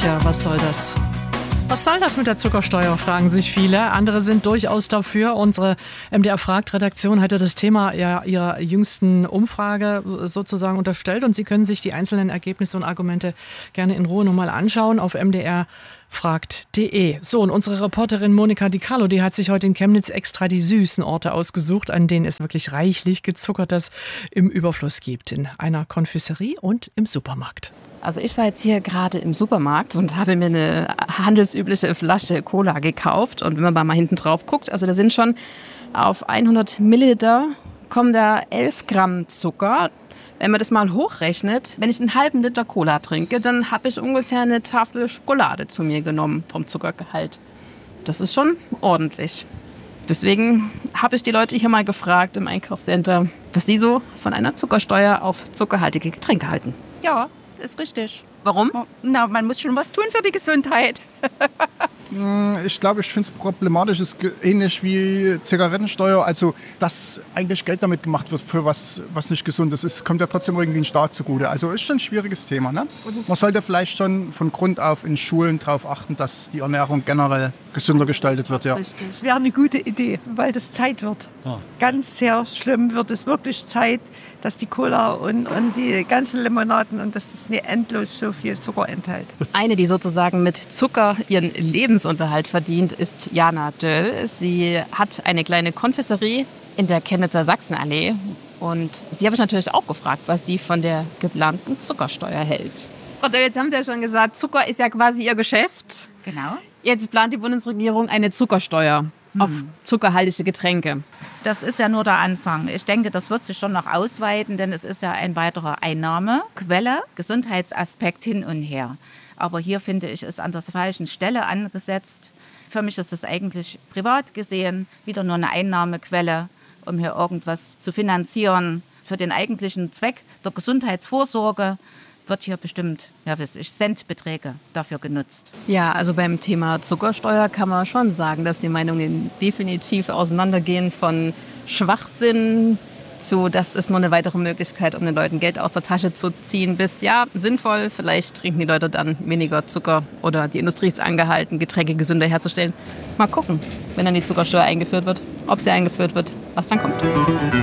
Tja, was soll das? Was soll das mit der Zuckersteuer, fragen sich viele. Andere sind durchaus dafür. Unsere MDR-Fragt-Redaktion hatte das Thema ihrer jüngsten Umfrage sozusagen unterstellt. Und Sie können sich die einzelnen Ergebnisse und Argumente gerne in Ruhe nochmal anschauen auf mdrfragt.de. So, und unsere Reporterin Monika Di Carlo, die hat sich heute in Chemnitz extra die süßen Orte ausgesucht, an denen es wirklich reichlich Gezuckertes im Überfluss gibt. In einer Konfiserie und im Supermarkt. Also ich war jetzt hier gerade im Supermarkt und habe mir eine handelsübliche Flasche Cola gekauft. Und wenn man mal hinten drauf guckt, also da sind schon auf 100 Milliliter kommen da 11 Gramm Zucker. Wenn man das mal hochrechnet, wenn ich einen halben Liter Cola trinke, dann habe ich ungefähr eine Tafel Schokolade zu mir genommen vom Zuckergehalt. Das ist schon ordentlich. Deswegen habe ich die Leute hier mal gefragt im Einkaufscenter, was sie so von einer Zuckersteuer auf zuckerhaltige Getränke halten. Ja, ist richtig. Warum? Na, man muss schon was tun für die Gesundheit. Ich glaube, ich finde es problematisch. Es ist ähnlich wie Zigarettensteuer. Also, dass eigentlich Geld damit gemacht wird für was nicht gesund ist. Es kommt ja trotzdem irgendwie den Staat zugute. Also, ist schon ein schwieriges Thema. Ne? Man sollte vielleicht schon von Grund auf in Schulen darauf achten, dass die Ernährung generell gesünder gestaltet wird. Ja. Richtig. Wäre eine gute Idee, weil das Zeit wird. Ja. Ganz sehr schlimm wird es wirklich Zeit, dass die Cola und die ganzen Limonaden und dass es nicht endlos so viel Zucker enthält. Eine, die sozusagen mit Zucker ihren Lebensunterhalt verdient, ist Jana Döll. Sie hat eine kleine Konfiserie in der Chemnitzer Sachsenallee. Und sie habe ich natürlich auch gefragt, was sie von der geplanten Zuckersteuer hält. Frau Döll, jetzt haben Sie ja schon gesagt, Zucker ist ja quasi Ihr Geschäft. Genau. Jetzt plant die Bundesregierung eine Zuckersteuer auf zuckerhaltige Getränke. Das ist ja nur der Anfang. Ich denke, das wird sich schon noch ausweiten, denn es ist ja ein weiterer Einnahmequelle, Gesundheitsaspekt hin und her. Aber hier finde ich es an der falschen Stelle angesetzt. Für mich ist das eigentlich privat gesehen wieder nur eine Einnahmequelle, um hier irgendwas zu finanzieren. Für den eigentlichen Zweck der Gesundheitsvorsorge wird hier bestimmt, Centbeträge dafür genutzt. Ja, also beim Thema Zuckersteuer kann man schon sagen, dass die Meinungen definitiv auseinandergehen von Schwachsinn zu, das ist nur eine weitere Möglichkeit, um den Leuten Geld aus der Tasche zu ziehen, bis, ja, sinnvoll, vielleicht trinken die Leute dann weniger Zucker oder die Industrie ist angehalten, Getränke gesünder herzustellen. Mal gucken, wenn dann die Zuckersteuer eingeführt wird, ob sie eingeführt wird, was dann kommt.